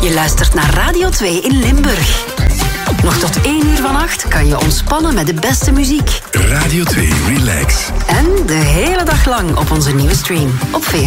Je luistert naar Radio 2 in Limburg. Nog tot 1 uur vannacht kan je ontspannen met de beste muziek. Radio 2 Relax. En de hele dag lang op onze nieuwe stream op